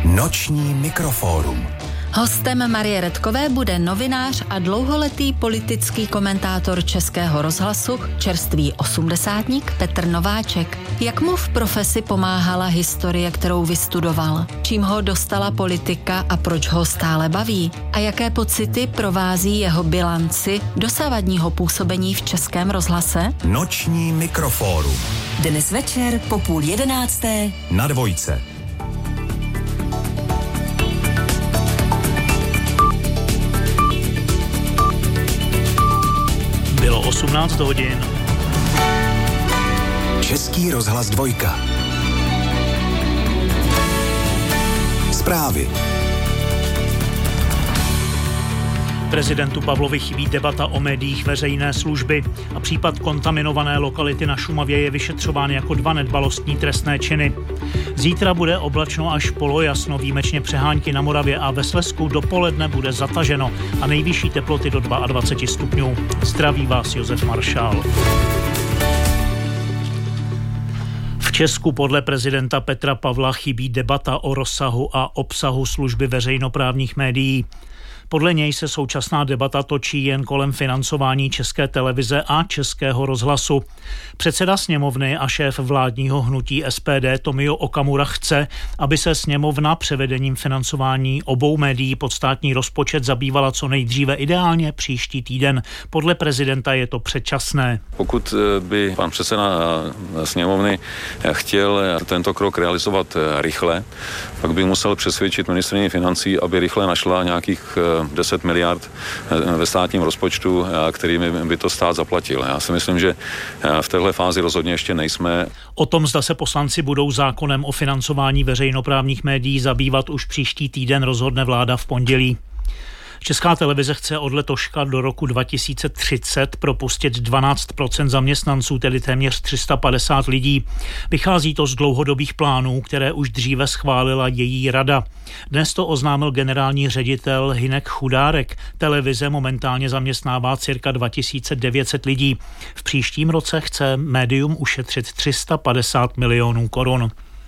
Noční mikrofórum. Hostem Marie Redkové bude novinář a dlouholetý politický komentátor Českého rozhlasu, čerstvý osmdesátník Petr Nováček. Jak mu v profesi pomáhala historie, kterou vystudoval? Čím ho dostala politika a proč ho stále baví? A jaké pocity provází jeho bilanci dosavadního působení v Českém rozhlase? Noční mikrofórum. Dnes večer po 10:30 na Dvojce. Bylo 18 hodin. Český rozhlas Dvojka. Zprávy. Prezidentu Pavlovi chybí debata o médiích veřejné služby a případ kontaminované lokality na Šumavě je vyšetřován jako 2 nedbalostní trestné činy. Zítra bude oblačno až polojasno, výjimečně přehánky na Moravě a ve Slezsku dopoledne bude zataženo a nejvyšší teploty do 22 stupňů. Zdraví vás Josef Maršál. V Česku podle prezidenta Petra Pavla chybí debata o rozsahu a obsahu služby veřejnoprávních médií. Podle něj se současná debata točí jen kolem financování České televize a Českého rozhlasu. Předseda sněmovny a šéf vládního hnutí SPD Tomio Okamura chce, aby se sněmovna převedením financování obou médií pod státní rozpočet zabývala co nejdříve, ideálně příští týden. Podle prezidenta je to předčasné. Pokud by pan předseda sněmovny chtěl tento krok realizovat rychle, pak by musel přesvědčit ministryni financí, aby rychle našla nějakých 10 miliard ve státním rozpočtu, kterými by to stát zaplatil. Já si myslím, že v téhle fázi rozhodně ještě nejsme. O tom, zda se poslanci budou zákonem o financování veřejnoprávních médií zabývat už příští týden, rozhodne vláda v pondělí. Česká televize chce od letoška do roku 2030 propustit 12% zaměstnanců, tedy téměř 350 lidí. Vychází to z dlouhodobých plánů, které už dříve schválila její rada. Dnes to oznámil generální ředitel Hynek Chudárek. Televize momentálně zaměstnává cirka 2900 lidí. V příštím roce chce médium ušetřit 350 milionů korun.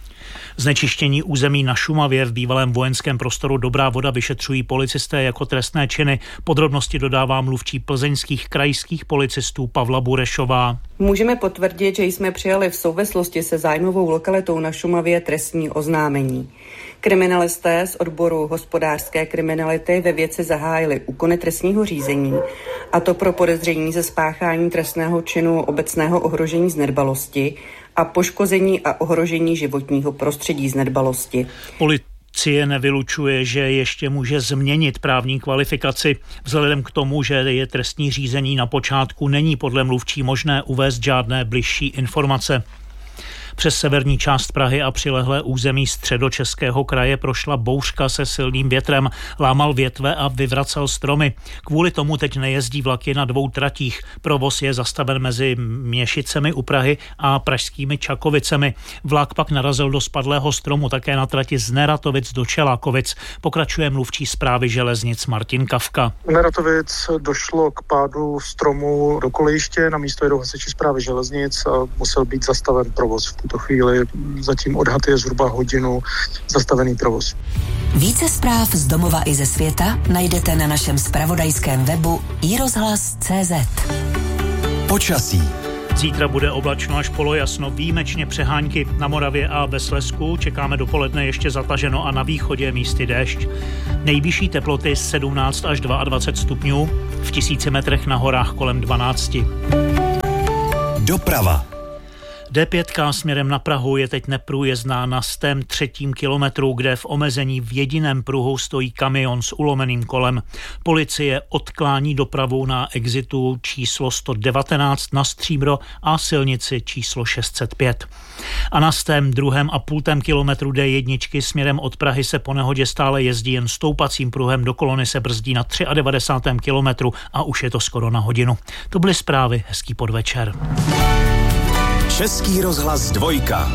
Znečištění území na Šumavě v bývalém vojenském prostoru Dobrá Voda vyšetřují policisté jako trestné činy. Podrobnosti dodává mluvčí plzeňských krajských policistů Pavla Burešová. Můžeme potvrdit, že jsme přijali v souvislosti se zájmovou lokalitou na Šumavě trestní oznámení. Kriminalisté z odboru hospodářské kriminality ve věci zahájili úkony trestního řízení, a to pro podezření ze spáchání trestného činu obecného ohrožení z nedbalosti a poškození a ohrožení životního prostředí z nedbalosti. Policie nevylučuje, že ještě může změnit právní kvalifikaci. Vzhledem k tomu, že je trestní řízení na počátku, není podle mluvčí možné uvést žádné bližší informace. Přes severní část Prahy a přilehlé území Středočeského kraje prošla bouřka se silným větrem, lámal větve a vyvracel stromy. Kvůli tomu teď nejezdí vlaky na 2 tratích. Provoz je zastaven mezi Měšicemi u Prahy a pražskými Čakovicemi. Vlak pak narazil do spadlého stromu také na trati z Neratovic do Čelákovic. Pokračuje mluvčí správy železnic Martin Kafka. U Neratovic došlo k pádu stromu do kolejiště, na místo jedou hasiči správy železnic a musel být zastaven provoz. V tuto chvíli zatím odhad je zhruba hodinu zastavený provoz. Více zpráv z domova i ze světa najdete na našem zpravodajském webu iRozhlas.cz. Počasí. Zítra bude oblačno až polojasno, výjimečně přehánky na Moravě a ve Slezsku. Čekáme dopoledne ještě zataženo a na východě místy déšť. Nejvyšší teploty 17 až 22 stupňů, v 1000 metrech na horách kolem 12. Doprava. D5 směrem na Prahu je teď neprůjezdná na 103. kilometru, kde v omezení v jediném pruhu stojí kamion s ulomeným kolem. Policie odklání dopravu na exitu číslo 119 na Stříbro a silnici číslo 605. A na 102,5 kilometru D1 směrem od Prahy se po nehodě stále jezdí jen stoupacím pruhem, do kolony se brzdí na 93. kilometru a už je to skoro na hodinu. To byly zprávy, hezký podvečer. Český rozhlas Dvojka.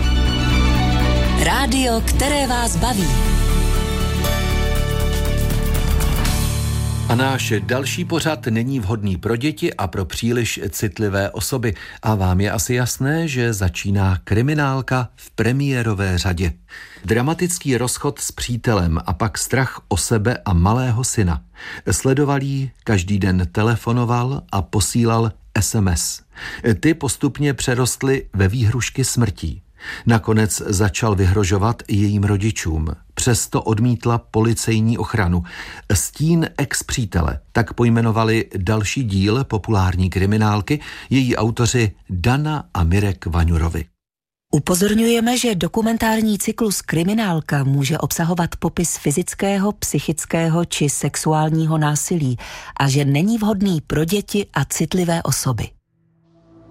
Rádio, které vás baví. A náš další pořad není vhodný pro děti a pro příliš citlivé osoby. A vám je asi jasné, že začíná Kriminálka v premiérové řadě. Dramatický rozchod s přítelem a pak strach o sebe a malého syna. Sledoval jí, každý den telefonoval a posílal SMS. Ty postupně přerostly ve výhrušky smrtí. Nakonec začal vyhrožovat i jejím rodičům. Přesto odmítla policejní ochranu. Stín ex-přítele, tak pojmenovali další díl populární kriminálky, její autoři Dana a Mirek Vaňurovi. Upozorňujeme, že dokumentární cyklus Kriminálka může obsahovat popis fyzického, psychického či sexuálního násilí a že není vhodný pro děti a citlivé osoby.